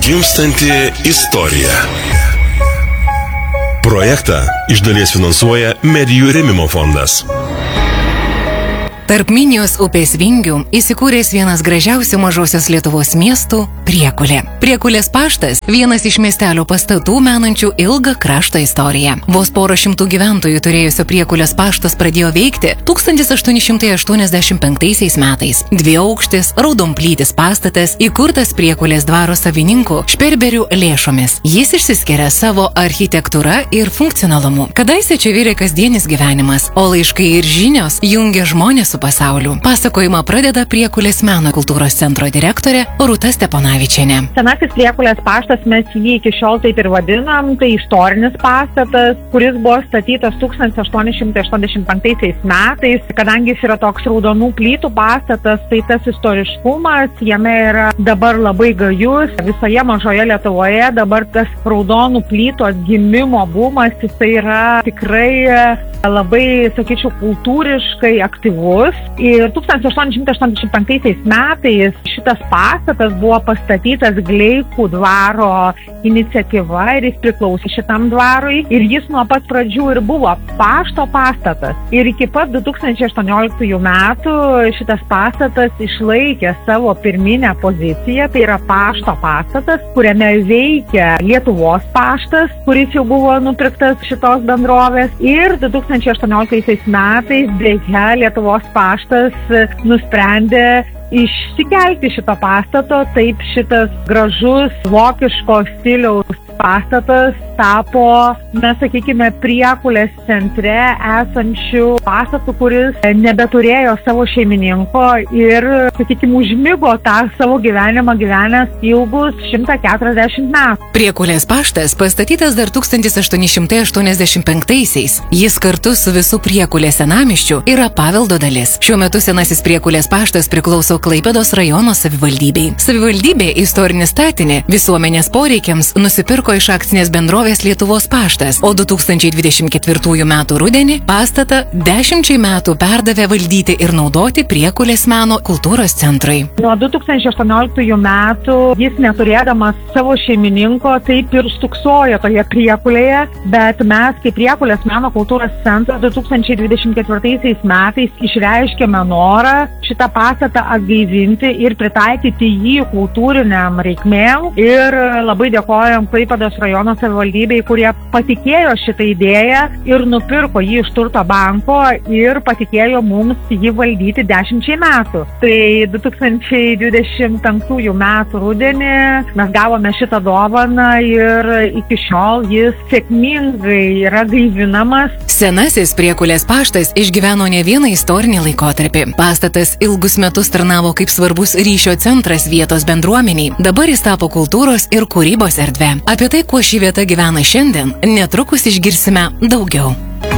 Gimstanti istorija. Projektą iš dalies finansuoja Medijų rėmimo fondas. Tarp Minijos upės vingių įsikūręs vienas gražiausių mažosios Lietuvos miestų – Priekulė. Priekulės paštas – vienas iš miestelio pastatų menančių ilgą krašto istoriją. Vos porą šimtų gyventojų turėjusio Priekulės paštas pradėjo veikti 1885 metais. Dviaukštis, raudonplytis pastatas įkurtas Priekulės dvaro savininkų Šperberių lėšomis. Jis išsiskiria savo architektūra ir funkcionalumu. Kadaise čia virė kasdienis gyvenimas, o laiškai ir žinios jungia žmonės su pasauliu. Pasakojimą pradeda Priekulės meno kultūros centro direktorė Rūta Steponavičienė. Senasis Priekulės paštas, mes jį iki šiol taip ir vadinam, tai istorinis pastatas, kuris buvo statytas 1885 metais. Kadangi jis yra toks raudonų plytų pastatas, tai tas istoriškumas jame yra dabar labai gajus. Visoje mažoje Lietuvoje dabar tas raudonų plytų atgimimo bumas, jisai yra tikrai labai, sakyčiau, kultūriškai aktyvus. Ir 1885 metais šitas pastatas buvo pastatytas Gleikų dvaro iniciatyva ir jis priklausė šitam dvarui. Ir jis nuo pat pradžių ir buvo pašto pastatas. Ir iki pat 2018 metų šitas pastatas išlaikė savo pirminę poziciją, tai yra pašto pastatas, kuriame veikia Lietuvos paštas, kuris jau buvo nupirktas šitos bendrovės. Ir 2018 metais dėja Lietuvos paštas nusprendė išsikelti šito pastato, taip šitas gražus vokiško stiliaus pastatas tapo, mes sakykime, Priekulės centre esančių pastatų, kuris nebeturėjo savo šeimininko ir, sakykime, užmigo tą savo gyvenimą gyvenęs ilgus 140 metų. Priekulės paštas pastatytas dar 1885-aisiais. Jis kartu su visu Priekulės senamiesčiu yra paveldo dalis. Šiuo metu senasis Priekulės paštas priklauso Klaipėdos rajono savivaldybei. Savivaldybė istorinį statinį visuomenės poreikiams nusipirko iš akcinės bendrovės Lietuvos paštas, o 2024 metų rudenį pastatą 10 metų perdavė valdyti ir naudoti Priekulės meno kultūros centrui. Nuo 2018 metų jis neturėdamas savo šeimininko taip ir stuksojo toje Priekulėje, bet mes kaip Priekulės meno kultūros centras 2024 metais išreiškėme norą šitą pastatą atgaivinti ir pritaikyti jį kultūriniam reikmėm. Ir labai dėkojam Klaipėdos rajono savivaldybei, kurie patikėjo šitą idėją ir nupirko jį iš turto banko ir patikėjo mums jį valdyti 10 metų. Tai 2025 metų rudenį mes gavome šitą dovaną ir iki šiol jis sėkmingai yra gaivinamas. Senasis Priekulės paštas išgyveno ne vieną istorinį laikotarpį. Pastatas ilgus metus tarnavo kaip svarbus ryšio centras vietos bendruomeniai. Dabar jis tapo kultūros ir kūrybos erdvė. Apie tai, kuo ši vieta gyvena šiandien, netrukus išgirsime daugiau.